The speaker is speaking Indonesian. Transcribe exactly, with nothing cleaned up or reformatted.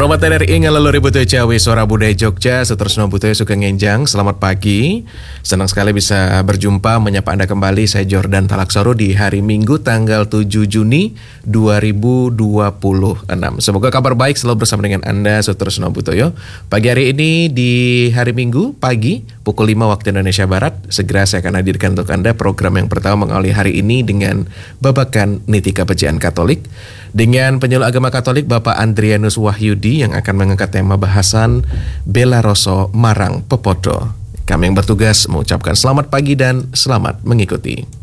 Hormat N R I ngalaluri butuh Jawi Suara Budaya Jogja Seterusno butuh suka ngenjang. Selamat pagi. Senang sekali bisa berjumpa menyapa Anda kembali. Saya Jordan Talaksoro di hari Minggu tanggal tujuh Juni dua ribu dua puluh enam. Semoga kabar baik selalu bersama dengan Anda Seterusno butuh. Pagi hari ini di hari Minggu pagi pukul lima waktu Indonesia Barat, segera saya akan hadirkan untuk Anda program yang pertama mengawali hari ini dengan babakan Niti Kebajikan Katolik dengan penyuluh agama Katolik Bapak Andrianus Wahyudi yang akan mengangkat tema bahasan Bela Roso Marang Pepodo. Kami yang bertugas mengucapkan selamat pagi dan selamat mengikuti.